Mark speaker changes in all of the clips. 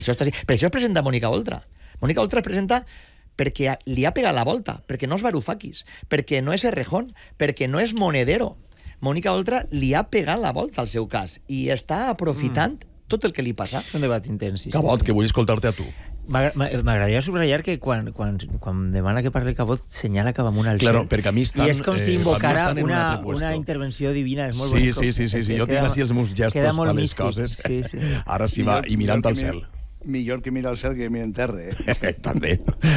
Speaker 1: Per això es presenta Mònica Oltra. Mònica Oltra es presenta perquè li ha pegat la volta, perquè no és Varoufakis, perquè no és Errejón, perquè no és Monedero. Mònica Oltra li ha pegat la volta al seu cas i està aprofitant tot el que li passa.
Speaker 2: És un debat intens.
Speaker 3: Cabot, que vull escoltar-te a tu.
Speaker 2: M'agradaria subratllar que quan demana que parli Cabot senyala cap amunt al cel.
Speaker 3: Claro, perquè a mi estan...
Speaker 2: I és com si invocara una intervenció divina. És molt bonic.
Speaker 3: Sí. Jo tinc així els meus gestos per les coses. Ara sí va, i mirant al cel.
Speaker 4: Millor que mira al cel que mira en terra.
Speaker 3: També.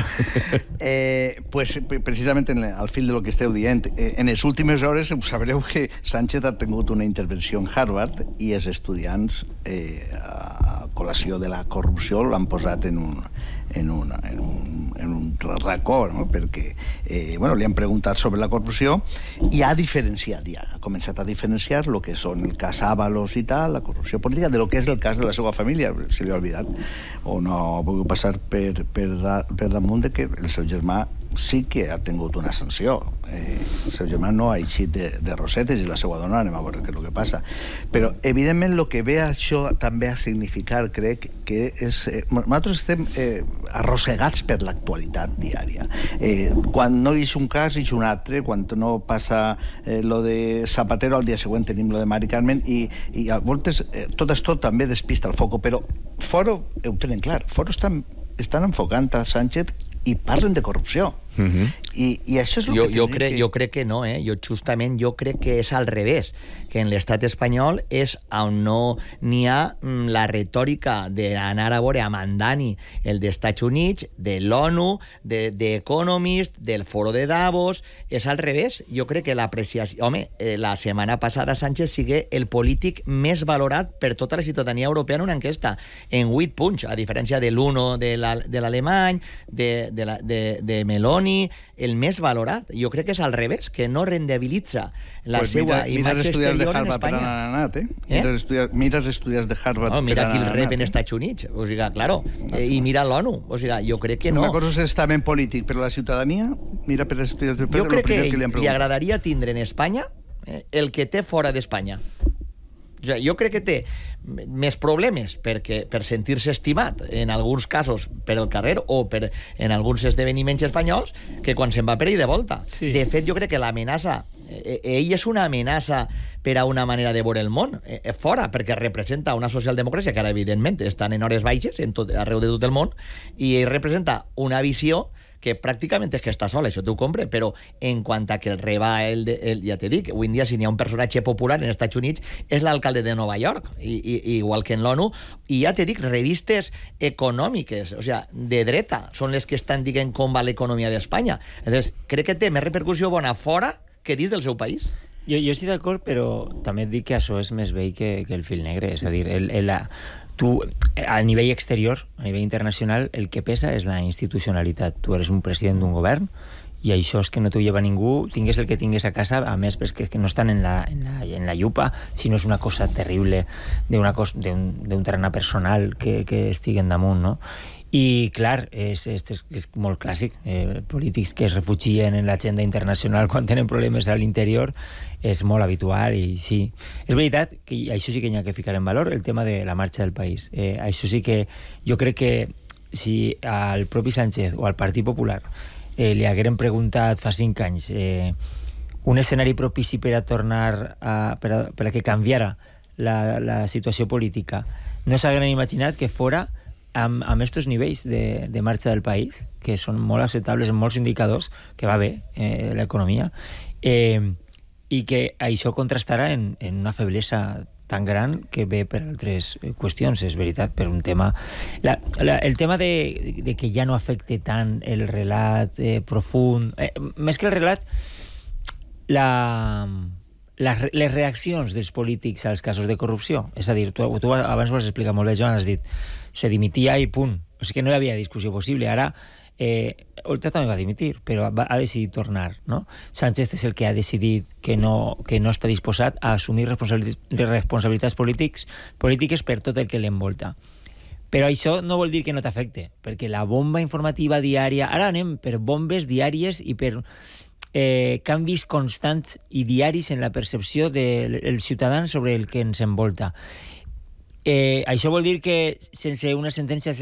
Speaker 4: Pues precisament al fil de lo que esteu dient, en les últimes hores sabreu que Sánchez ha tingut una intervenció en Harvard i els estudiants a col·lació de la corrupció l'han posat en un racó, no? Perquè li han preguntat sobre la corrupció i ha diferenciat, ha començat a diferenciar el que són el cas Ábalos i tal, la corrupció política, de lo que és el cas de la seva família. Se li ha oblidat o no ha pogut passar per damunt de que el seu germà sí que ha tingut una sanció. El seu germà no ha eixit de rosetes i la seva dona anem a veure què és el que passa. Però, evidentment, el que ve això també a significar, crec, que és... nosaltres estem arrossegats per l'actualitat diària. Quan no hi és un cas, hi és un altre. Quan no passa lo de Zapatero, al dia següent tenim lo de Mari Carmen i a voltes tot això també despista el foco. Però Foro, ho tenen clar, Foro estan enfocant a Sánchez i parlen de corrupció. I això és el que...
Speaker 1: Jo crec que no, jo crec que és al revés, que en l'estat espanyol és on no n'hi ha la retòrica d'anar a veure a Mandani, el d'Estats Units, de l'ONU, de Economist, del Foro de Davos. És al revés. Jo crec que l'apreciació... Home, la setmana passada Sánchez sigue el polític més valorat per tota la ciutadania europea en una enquesta, en 8 punts, a diferència de l'1 de l'alemany, de Meloni, el més valorat. Jo crec que és al revés, que no rendibilitza la seva imatge exterior en Espanya.
Speaker 4: Mira els estudiants de Harvard.
Speaker 1: Mira qui el rep en Estats Units. O sigui, claro. I mira l'ONU. O sigui, jo crec que no.
Speaker 4: Una cosa és l'estament polític, però la ciutadania mira per els estudiants de
Speaker 1: Pedro. Jo crec que li agradaria tindre en Espanya el que té fora d'Espanya. Jo crec que té més problemes per sentir-se estimat en alguns casos per el carrer o en alguns esdeveniments espanyols que quan se'n va per ahí de volta. Sí. De fet, jo crec que l'amenaça ell és una amenaça per a una manera de veure el món fora, perquè representa una socialdemocràcia que ara evidentment estan en hores baixes arreu de tot el món, i ell representa una visió que pràcticament és que està sol, això t'ho compre, però en quant a que el reba ja t'he dit, avui en dia si n'hi ha un personatge popular en els Estats Units és l'alcalde de Nova York, igual que en l'ONU, i ja t'he dit, revistes econòmiques, o sigui, de dreta, són les que estan dient com va l'economia d'Espanya. Llavors, crec que té més repercussió bona fora que dins del seu país.
Speaker 2: Jo estic d'acord, però també et dic que això és més vell que el fil negre, és a dir, tu, a nivell exterior, a nivell internacional, el que pesa és la institucionalitat. Tu eres un president d'un govern i això és que no t'ho lleva ningú, tingues el que tingues a casa, a més, perquè que no estan en la llupa, sinó és una cosa terrible d'un terreny personal que estiguen damunt, no? I, clar, és molt clàssic. Polítics que es refugien en l'agenda internacional quan tenen problemes a l'interior és molt habitual i sí. És veritat que això sí que hi ha que ficar en valor, el tema de la marxa del país. Això sí que jo crec que si al propi Sánchez o al Partit Popular li hagueren preguntat fa 5 anys un escenari propici per a tornar per a que canviara la situació política, no s'hagueren imaginat que fora amb aquests nivells de marxa del país, que són molt acceptables en molts indicadors, que va bé l'economia, i que això contrastarà en una feblesa tan gran que ve per altres qüestions, és veritat, per un tema... El tema de que ja no afecte tant el relat profund... Més que el relat, les reaccions dels polítics als casos de corrupció. És a dir, tu abans ho has explicat molt bé, Joan, has dit se dimitia i punt. O sigui que no hi havia discussió possible. Ara, Oltra també va dimitir, però ha decidit tornar, no? Sánchez és el que ha decidit que no està disposat a assumir responsabilitats polítiques per tot el que l'envolta. Però això no vol dir que no t'afecte, perquè la bomba informativa diària... Ara anem per bombes diàries i per canvis constants i diaris en la percepció dels ciutadans sobre el que ens envolta. Això vol dir que sense una sentència